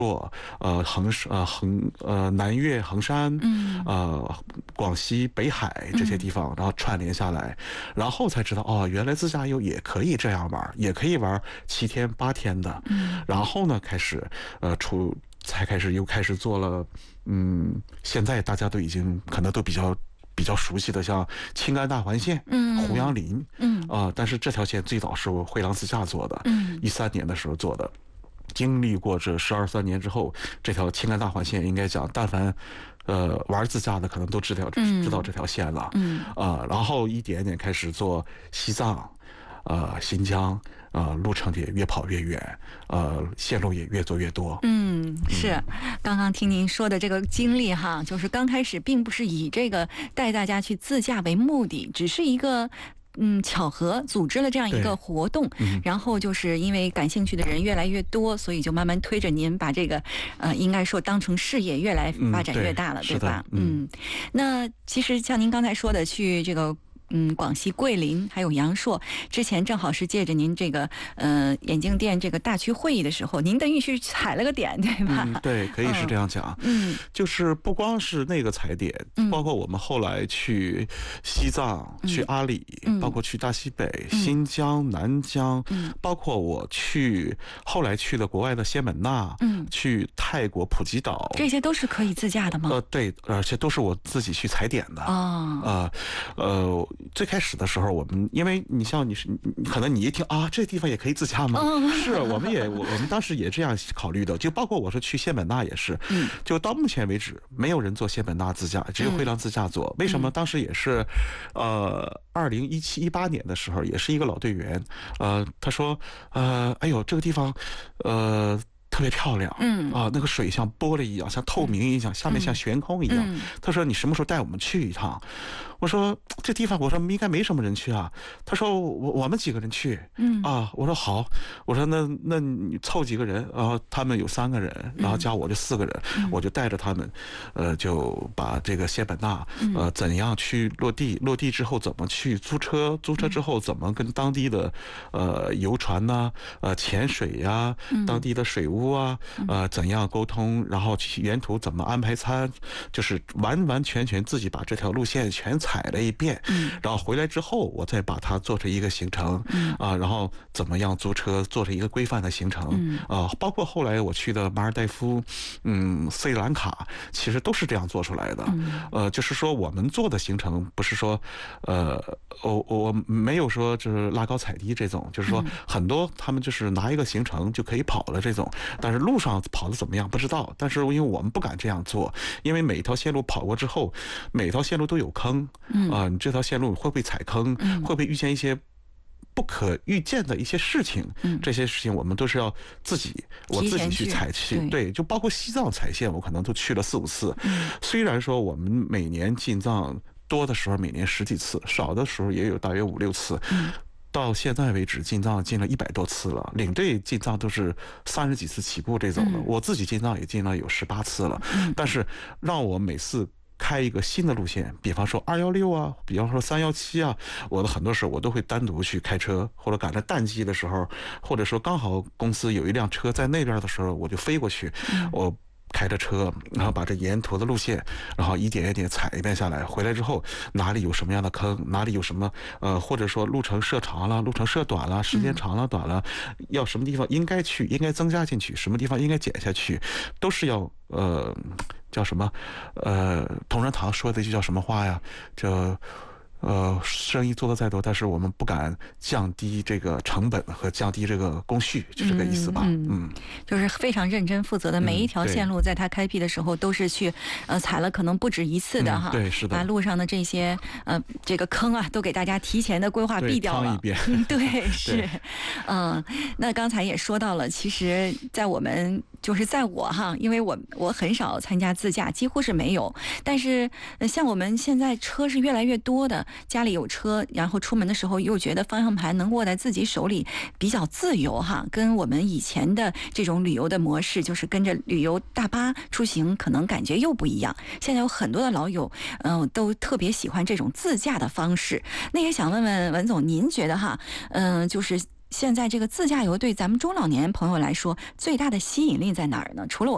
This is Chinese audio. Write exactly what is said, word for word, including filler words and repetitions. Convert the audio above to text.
呃衡呃衡呃南岳衡山， 嗯呃广西北海这些地方，然后串联下来，然后才知道哦，原来自驾游也可以这样玩，也可以玩七天八天的。 嗯然后呢，开始呃出才开始又开始做了，嗯，现在大家都已经可能都比较。比较熟悉的像青甘大环线、 嗯胡杨林， 嗯啊、呃但是这条线最早是我惠郎自驾做的， 嗯一三年的时候做的。经历过这十二三年之后，这条青甘大环线应该讲，但凡呃玩自驾的可能都知道知道这条线了， 嗯啊、呃然后一点点开始做西藏，呃新疆，呃路程也越跑越远，呃线路也越做越多。 嗯，是，刚刚听您说的这个经历哈，就是刚开始并不是以这个带大家去自驾为目的，只是一个。嗯，巧合组织了这样一个活动， 嗯、 然后就是因为感兴趣的人越来越多，所以就慢慢推着您把这个，呃，应该说当成事业，越来发展越大了， 嗯、 对, 对吧？ 嗯， 嗯，那其实像您刚才说的，去这个。嗯，广西桂林还有阳朔，之前正好是借着您这个呃眼镜店这个大区会议的时候，您等于是踩了个点，对吧？ 嗯，对，可以是这样讲。 嗯， 就是不光是那个踩点， 嗯、 包括我们后来去西藏、嗯、去阿里、嗯，包括去大西北、嗯、新疆、南疆，嗯，包括我去后来去了国外的仙本那，嗯，去泰国普吉岛， 这些都是可以自驾的吗？ 呃，对，而且都是我自己去踩点的。 哦， 呃，呃。最开始的时候，我们因为你像你是，可能你一听啊，这地方也可以自驾吗？ 哦、 是，我们也我我们当时也这样考虑的，就包括我说去仙本那也是， 嗯， 就到目前为止没有人做仙本那自驾，只有惠郎自驾做。嗯、为什么？当时也是，呃，二零一七一八年的时候，也是一个老队员，呃，他说，呃，哎呦，这个地方，呃。特别漂亮， 嗯啊，那个水像玻璃一样，像透明一样，下面像悬空一样。 嗯、 他说：“你什么时候带我们去一趟？”我说：“这地方，我说应该没什么人去啊。”他说：“我我们几个人去。” 嗯啊，我说好，我说那那你凑几个人，然后他们有三个人，然后加我就四个人， 嗯、 我就带着他们，呃，就把这个仙本那，呃，怎样去落地，落地之后怎么去租车，租车之后怎么跟当地的呃游船呐、啊，呃潜水呀、啊，当地的水屋。啊，呃，怎样沟通？然后沿途怎么安排餐？就是完完全全自己把这条路线全踩了一遍。 嗯， 然后回来之后，我再把它做成一个行程。 嗯啊，然后怎么样租车，做成一个规范的行程。 嗯啊，包括后来我去的马尔代夫，嗯，斯里兰卡，其实都是这样做出来的。 嗯、 呃，就是说我们做的行程不是说，呃，我我没有说就是拉高踩低这种，就是说很多他们就是拿一个行程就可以跑的这种。但是路上跑得怎么样不知道，但是因为我们不敢这样做，因为每一条线路跑过之后，每条线路都有坑， 嗯啊、呃，你这条线路会不会踩坑， 嗯、 会不会遇见一些不可预见的一些事情， 嗯、 这些事情我们都是要自己我自己去踩去，对, 对，就包括西藏踩线，我可能都去了四五次， 嗯、 虽然说我们每年进藏多的时候每年十几次，少的时候也有大约五六次。 嗯， 到现在为止，进藏进了一百多次了。领队进藏都是三十几次起步这种的， 嗯、 我自己进藏也进了有十八次了。 嗯、 但是让我每次开一个新的路线，比方说二幺六啊，比方说三幺七啊，我的很多时候我都会单独去开车，或者赶在淡季的时候，或者说刚好公司有一辆车在那边的时候，我就飞过去， 嗯、 我。开着车，然后把这沿途的路线，然后一点一点踩一遍下来，回来之后哪里有什么样的坑，哪里有什么呃，或者说路程设长了，路程设短了，时间长了短了，嗯、要什么地方应该去，应该增加进去，什么地方应该减下去，都是要呃叫什么呃，同仁堂说的就叫什么话呀？这。呃，生意做得再多，但是我们不敢降低这个成本和降低这个工序，就这个意思吧。 嗯， 嗯就是非常认真负责的，每一条线路在它开辟的时候都是去呃踩了可能不止一次的哈。 嗯、对，是的。 把路上的这些呃这个坑啊，都给大家提前的规划避掉了。 一遍。 对，是。嗯、呃，那刚才也说到了，其实，在我们就是在我哈，因为我我很少参加自驾，几乎是没有。但是像我们现在车是越来越多的。家里有车，然后出门的时候又觉得方向盘能握在自己手里比较自由哈，跟我们以前的这种旅游的模式，就是跟着旅游大巴出行，可能感觉又不一样。现在有很多的老友，嗯、呃，都特别喜欢这种自驾的方式。那也想问问文总，您觉得哈，嗯、呃，就是现在这个自驾游对咱们中老年朋友来说，最大的吸引力在哪儿呢？除了我